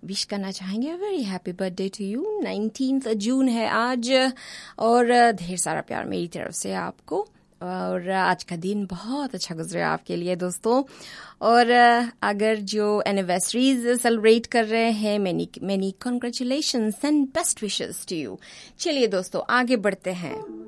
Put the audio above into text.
Wish करना चाहेंगे very happy birthday to you. 19 जून है आज और ढेर सारा प्यार मेरी तरफ से आपको और आज का दिन बहुत अच्छा गुजरे आपके लिए दोस्तों। और अगर जो एनिवर्सरीज सेलिब्रेट कर रहे हैं many congratulations and best wishes to you. चलिए दोस्तों आगे बढ़ते हैं।